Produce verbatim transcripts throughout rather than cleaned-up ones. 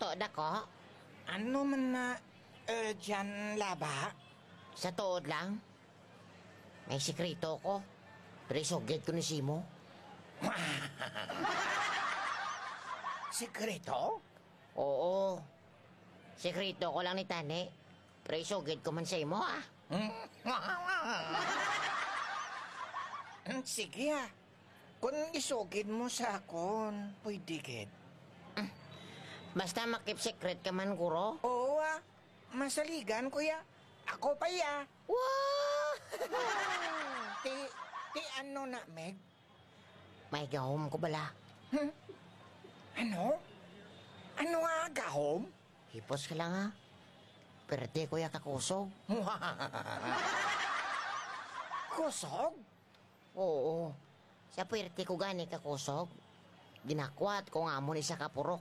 To, dako. Ano man na urgent laba? Sa tuod lang. May sikreto ko. Pero isugid ko ni Simo. Sikreto? Oo. Sikreto ko lang ni Tani. Pero isugid ko man sa imo, ah. Hmm, sige ah. Kung isugid mo sa akon, pwede gid. Basta makip secret ka man, guro. Oo ah. Masaligan, kuya. Ako pa ya. Wow! Ti, ti ano na, Meg? May gahom ko bala. Hmm? Ano? Ano nga gahom? Hipos ka lang, ha. Pero di ko ya kakusog. Kusog? Oo. Sa puwerte ko gani kakusog. Ginakwat ko nga mo ni sa kapurok.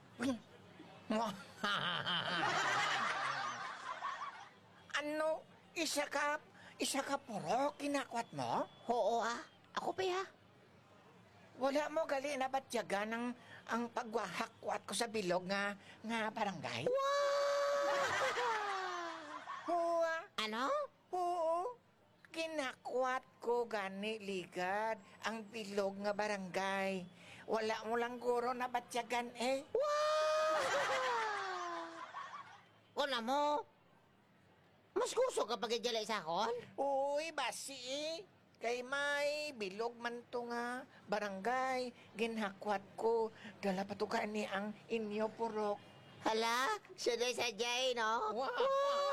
Ano? Isa ka, isa ka puro kinakwat mo? Oo, ah. Ako pa, ya. Wala mo gali na batyagan ang, ang pagwahakwat ko sa bilog nga, nga barangay? Oo ah. Ano? Oo. Kinakwat ko gani ligad ang bilog nga barangay. Wala mo lang guro na batyagan eh. Wala mo. Mas gusto ka pag ijalay sa akon? Uy, basi eh. Kay may bilog man to nga barangay. Ginhakwat ko. Dala pa to gani ang inyo purok. Hala, siya sa jay, no? Wow.